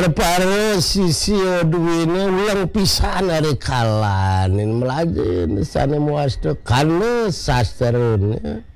para sisi duwine ulang pisan ari kalanin melajin sana muas teu kana sasterun